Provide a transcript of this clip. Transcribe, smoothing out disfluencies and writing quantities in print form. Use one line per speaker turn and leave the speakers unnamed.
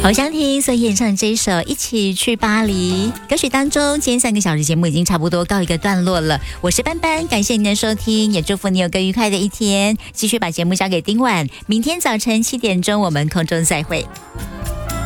偶像听所演唱这一首《一起去巴黎》歌曲当中，今天3个小时节目已经差不多告一个段落了。我是班班，感谢您的收听，也祝福你有个愉快的一天。继续把节目交给丁婉，明天早晨7点钟我们空中再会。